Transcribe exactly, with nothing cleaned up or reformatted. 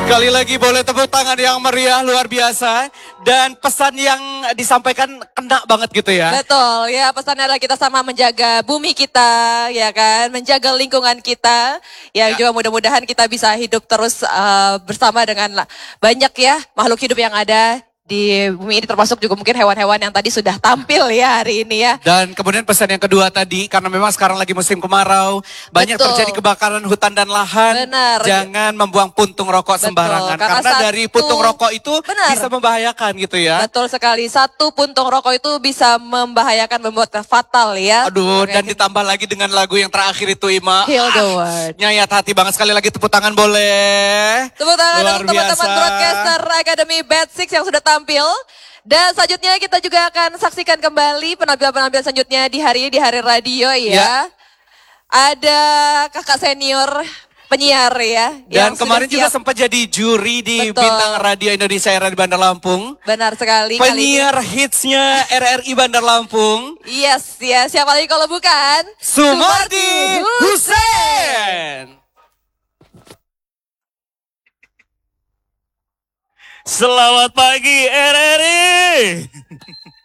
Sekali lagi boleh tepuk tangan yang meriah luar biasa. Dan pesan yang disampaikan kena banget gitu ya. Betul ya, pesannya adalah kita sama menjaga bumi kita ya kan, menjaga lingkungan kita. Ya, Ya. juga mudah-mudahan kita bisa hidup terus uh, bersama dengan banyak ya makhluk hidup yang ada di bumi ini, termasuk juga mungkin hewan-hewan yang tadi sudah tampil ya hari ini ya. Dan kemudian pesan yang kedua tadi, karena memang sekarang lagi musim kemarau, banyak Betul. terjadi kebakaran hutan dan lahan. Benar. Jangan membuang puntung rokok Betul, sembarangan. karena Karena satu- dari puntung rokok itu Benar. bisa membahayakan gitu ya. Betul sekali, satu puntung rokok itu bisa membahayakan, membuat fatal ya. Aduh, Oke. dan ditambah lagi dengan lagu yang terakhir itu Ima. Heal the Ah, world. Nyayat hati banget, sekali lagi tepuk tangan boleh. Tepuk tangan Luar untuk teman-teman biasa. broadcaster Academy Bad Six yang sudah tampil. Dan selanjutnya kita juga akan saksikan kembali penampilan-penampilan selanjutnya di hari ini, di hari radio ya. Ya. Ada kakak senior penyiar ya. Dan yang kemarin sudah juga siap. sempat jadi juri di Betul. Bintang Radio Indonesia Era di Bandar Lampung. Benar sekali. kali ini. Penyiar hitsnya R R I Bandar Lampung. Yes, ya. Siapa lagi kalau bukan? Sumardi Hussein. Selamat pagi R R I.